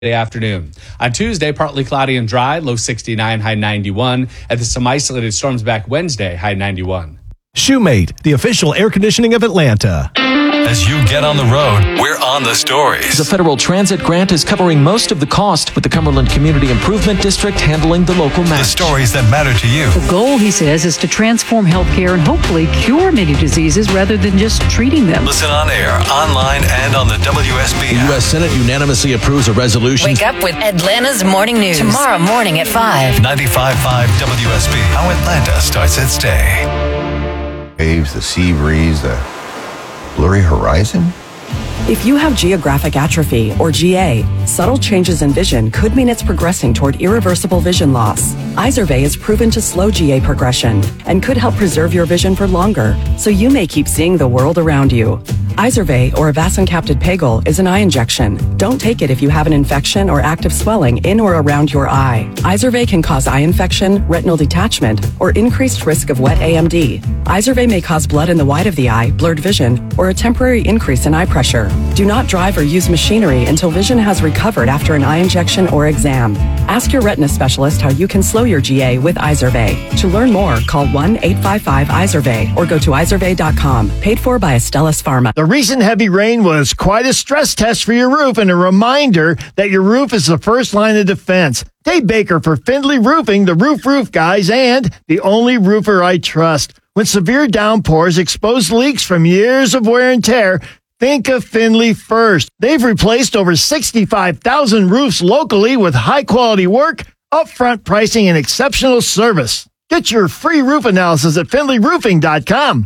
afternoon. On Tuesday, partly cloudy and dry, low 69, high 91. And then some isolated storms back Wednesday, high 91. Shoemate, the official air conditioning of Atlanta. As you get on the road, we're on the stories. The federal transit grant is covering most of the cost, with the Cumberland Community Improvement District handling the local match. The stories that matter to you. The goal, he says, is to transform healthcare and hopefully cure many diseases rather than just treating them. Listen on air, online, and on the WSB The app. U.S. Senate unanimously approves a resolution. Wake up with Atlanta's Morning News. Tomorrow morning at 5. 95.5 WSB. How Atlanta starts its day. Waves, the sea breeze, the blurry horizon? If you have geographic atrophy, or GA, subtle changes in vision could mean it's progressing toward irreversible vision loss. Izervay is proven to slow GA progression and could help preserve your vision for longer, so you may keep seeing the world around you. Izervay, or avacincaptad pegol, is an eye injection. Don't take it if you have an infection or active swelling in or around your eye. Izervay can cause eye infection, retinal detachment, or increased risk of wet AMD. Izervay may cause blood in the white of the eye, blurred vision, or a temporary increase in eye pressure. Do not drive or use machinery until vision has recovered after an eye injection or exam. Ask your retina specialist how you can slow your GA with Izervay. To learn more, call 1-855-IZERVAY or go to izervay.com. Paid for by Astellas Pharma. The recent heavy rain was quite a stress test for your roof and a reminder that your roof is the first line of defense. Dave Baker for Findlay Roofing, the roof guys, and the only roofer I trust. When severe downpours expose leaks from years of wear and tear, think of Findlay first. They've replaced over 65,000 roofs locally with high-quality work, upfront pricing, and exceptional service. Get your free roof analysis at FindlayRoofing.com.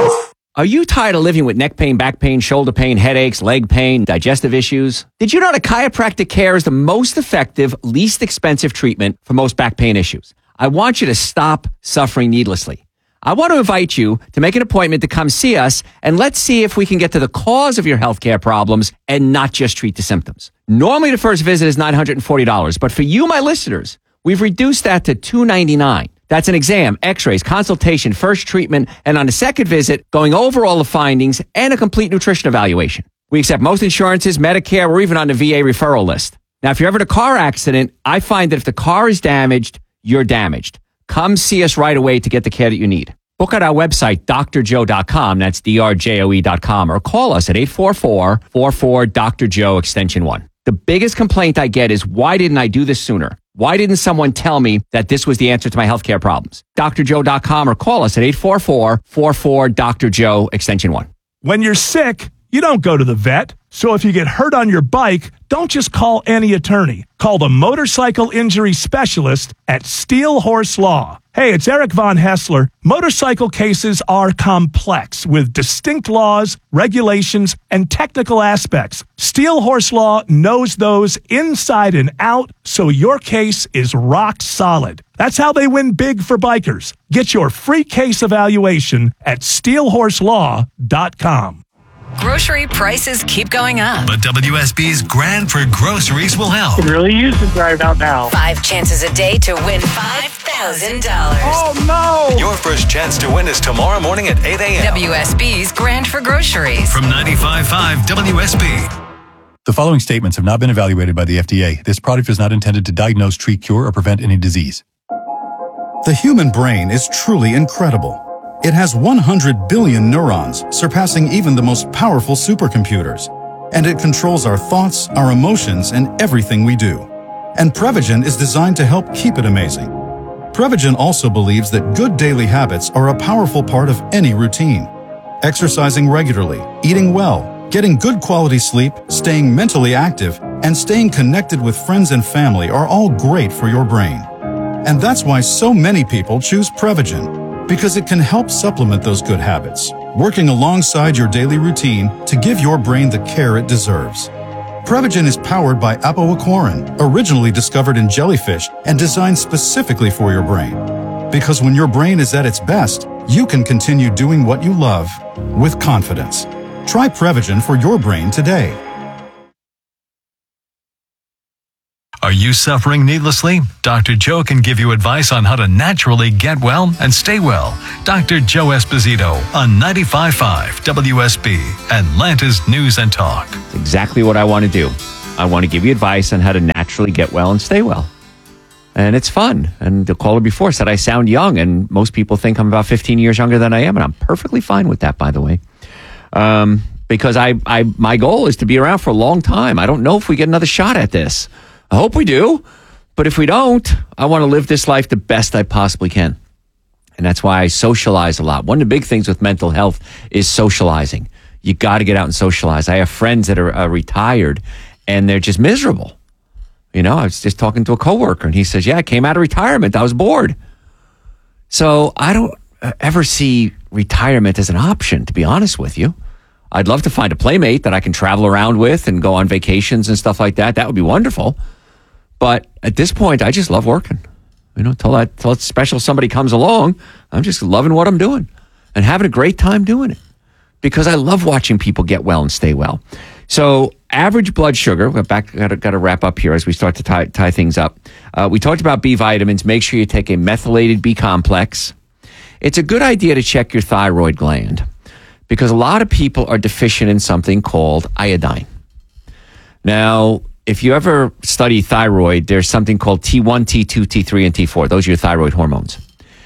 Are you tired of living with neck pain, back pain, shoulder pain, headaches, leg pain, digestive issues? Did you know that chiropractic care is the most effective, least expensive treatment for most back pain issues? I want you to stop suffering needlessly. I want to invite you to make an appointment to come see us, and let's see if we can get to the cause of your healthcare problems and not just treat the symptoms. Normally, the first visit is $940, but for you, my listeners, we've reduced that to $299. That's an exam, x-rays, consultation, first treatment, and on the second visit, going over all the findings and a complete nutrition evaluation. We accept most insurances, Medicare, or even on the VA referral list. Now, if you're ever in a car accident, I find that if the car is damaged, you're damaged. Come see us right away to get the care that you need. Book at our website, drjoe.com. That's drjoe.com, or call us at 844-44-DR-JOE, extension 1. The biggest complaint I get is, why didn't I do this sooner? Why didn't someone tell me that this was the answer to my healthcare problems? drjoe.com, or call us at 844-44-DR-JOE, extension 1. When you're sick, you don't go to the vet. So if you get hurt on your bike, don't just call any attorney. Call the motorcycle injury specialist at Steel Horse Law. Hey, it's Eric Von Hessler. Motorcycle cases are complex with distinct laws, regulations, and technical aspects. Steel Horse Law knows those inside and out, so your case is rock solid. That's how they win big for bikers. Get your free case evaluation at steelhorselaw.com. Grocery prices keep going up. But WSB's Grand for Groceries will help. Could really use it right about now. 5 chances a day to win $5,000. Oh, no! Your first chance to win is tomorrow morning at 8 a.m. WSB's Grand for Groceries. From 95.5 WSB. The following statements have not been evaluated by the FDA. This product is not intended to diagnose, treat, cure, or prevent any disease. The human brain is truly incredible. It has 100 billion neurons, surpassing even the most powerful supercomputers. And it controls our thoughts, our emotions, and everything we do. And Prevagen is designed to help keep it amazing. Prevagen also believes that good daily habits are a powerful part of any routine. Exercising regularly, eating well, getting good quality sleep, staying mentally active, and staying connected with friends and family are all great for your brain. And that's why so many people choose Prevagen, because it can help supplement those good habits, working alongside your daily routine to give your brain the care it deserves. Prevagen is powered by apoaquarin, originally discovered in jellyfish and designed specifically for your brain. Because when your brain is at its best, you can continue doing what you love with confidence. Try Prevagen for your brain today. Are you suffering needlessly? Dr. Joe can give you advice on how to naturally get well and stay well. Dr. Joe Esposito on 95.5 WSB, Atlanta's News and Talk. Exactly what I want to do. I want to give you advice on how to naturally get well and stay well. And it's fun. And the caller before said I sound young, and most people think I'm about 15 years younger than I am, and I'm perfectly fine with that, by the way. Because my goal is to be around for a long time. I don't know if we get another shot at this. I hope we do. But if we don't, I want to live this life the best I possibly can. And that's why I socialize a lot. One of the big things with mental health is socializing. You got to get out and socialize. I have friends that are retired, and they're just miserable. You know, I was just talking to a coworker, and he says, yeah, I came out of retirement. I was bored. So I don't ever see retirement as an option, to be honest with you. I'd love to find a playmate that I can travel around with and go on vacations and stuff like that. That would be wonderful. But at this point, I just love working. You know, till that special somebody comes along, I'm just loving what I'm doing and having a great time doing it because I love watching people get well and stay well. So average blood sugar, got to wrap up here as we start to tie things up. We talked about B vitamins. Make sure you take a methylated B complex. It's a good idea to check your thyroid gland because a lot of people are deficient in something called iodine. Now, if you ever study thyroid, there's something called T1, T2, T3, and T4. Those are your thyroid hormones.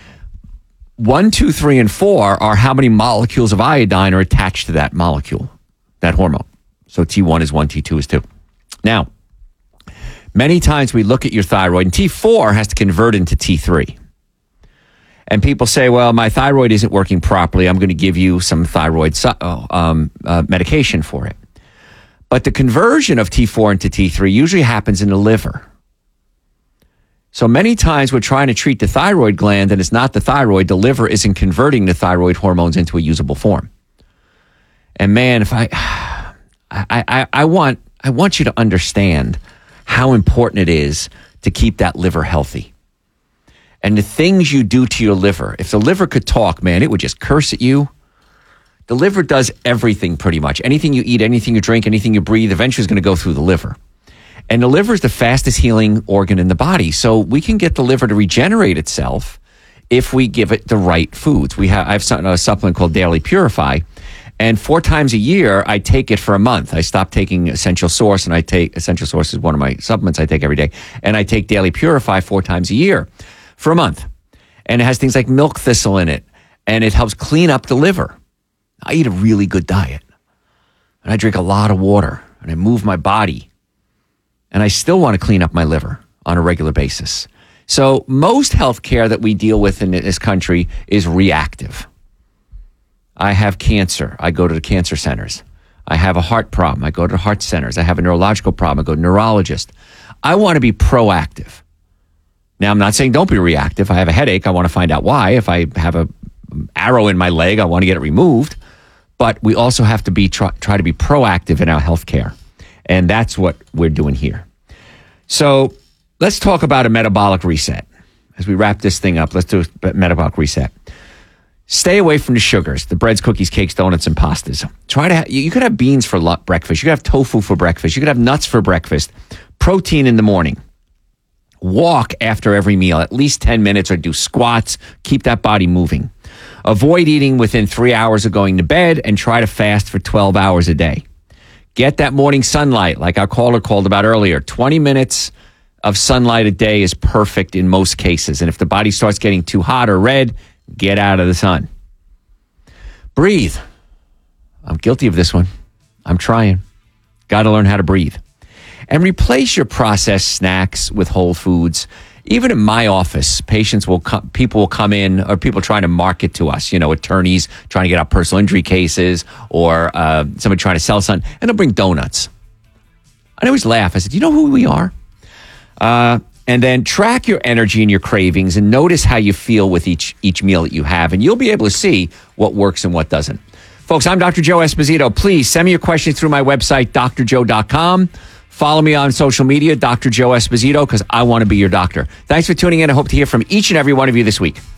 1, 2, 3, and 4 are how many molecules of iodine are attached to that molecule, that hormone. So T1 is 1, T2 is 2. Now, many times we look at your thyroid, and T4 has to convert into T3. And people say, well, my thyroid isn't working properly. I'm going to give you some thyroid medication for it. But the conversion of T4 into T3 usually happens in the liver. So many times we're trying to treat the thyroid gland and it's not the thyroid. The liver isn't converting the thyroid hormones into a usable form. And man, if I want you to understand how important it is to keep that liver healthy. And the things you do to your liver, if the liver could talk, man, it would just curse at you. The liver does everything pretty much. Anything you eat, anything you drink, anything you breathe, eventually is going to go through the liver. And the liver is the fastest healing organ in the body. So we can get the liver to regenerate itself if we give it the right foods. I have a supplement called Daily Purify. And 4 times a year, I take it for a month. I stopped taking Essential Source, and I take Essential Source is one of my supplements I take every day. And I take Daily Purify 4 times a year for a month. And it has things like milk thistle in it. And it helps clean up the liver. I eat a really good diet, and I drink a lot of water, and I move my body, and I still want to clean up my liver on a regular basis. So most healthcare that we deal with in this country is reactive. I have cancer. I go to the cancer centers. I have a heart problem. I go to the heart centers. I have a neurological problem. I go to a neurologist. I want to be proactive. Now, I'm not saying don't be reactive. I have a headache. I want to find out why. If I have an arrow in my leg, I want to get it removed. But we also have to try to be proactive in our healthcare. And that's what we're doing here. So let's talk about a metabolic reset. As we wrap this thing up, let's do a metabolic reset. Stay away from the sugars, the breads, cookies, cakes, donuts, and pastas. You could have beans for breakfast. You could have tofu for breakfast. You could have nuts for breakfast. Protein in the morning. Walk after every meal, at least 10 minutes, or do squats. Keep that body moving. Avoid eating within 3 hours of going to bed and try to fast for 12 hours a day. Get that morning sunlight, like our caller called about earlier. 20 minutes of sunlight a day is perfect in most cases. And if the body starts getting too hot or red, get out of the sun. Breathe. I'm guilty of this one. I'm trying. Got to learn how to breathe. And replace your processed snacks with whole foods. Even in my office, people will come in, or people trying to market to us, attorneys trying to get out personal injury cases, or somebody trying to sell something, and they'll bring donuts. I always laugh. I said, do you know who we are? And then track your energy and your cravings and notice how you feel with each meal that you have, and you'll be able to see what works and what doesn't. Folks, I'm Dr. Joe Esposito. Please send me your questions through my website, drjoe.com. Follow me on social media, Dr. Joe Esposito, because I want to be your doctor. Thanks for tuning in. I hope to hear from each and every one of you this week.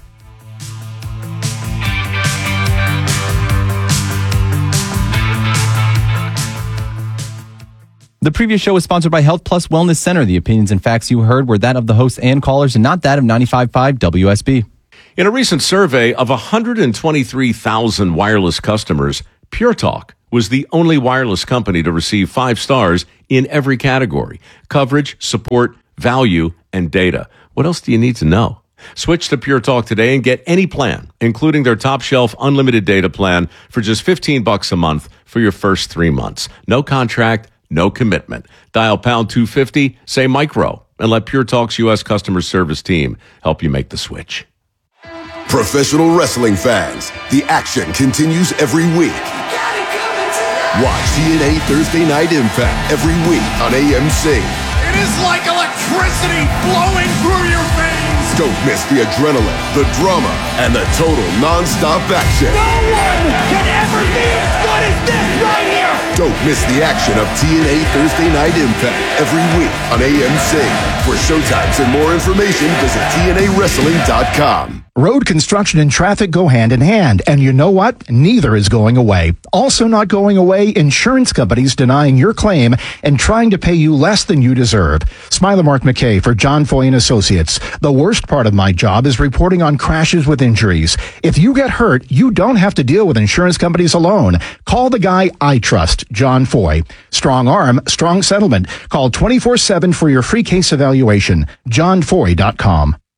The previous show was sponsored by Health Plus Wellness Center. The opinions and facts you heard were that of the hosts and callers and not that of 95.5 WSB. In a recent survey of 123,000 wireless customers, Pure Talk was the only wireless company to receive 5 stars in every category: coverage, support, value, and data. What else do you need to know? Switch to Pure Talk today and get any plan, including their top shelf unlimited data plan for just $15 a month for your first 3 months. No contract, no commitment. Dial pound 250, say micro, and let Pure Talk's U.S. customer service team help you make the switch. Professional wrestling fans, the action continues every week. Watch TNA Thursday Night Impact every week on AMC. It is like electricity flowing through your veins. Don't miss the adrenaline, the drama, and the total non-stop action. No one can ever be as good as this right here. Don't miss the action of TNA Thursday Night Impact every week on AMC. For showtimes and more information, visit TNAWrestling.com. Road construction and traffic go hand in hand, and you know what? Neither is going away. Also not going away, insurance companies denying your claim and trying to pay you less than you deserve. Smiler Mark McKay for John Foy and Associates. The worst part of my job is reporting on crashes with injuries. If you get hurt, you don't have to deal with insurance companies alone. Call the guy I trust, John Foy. Strong arm, strong settlement. Call 24/7 for your free case evaluation. JohnFoy.com.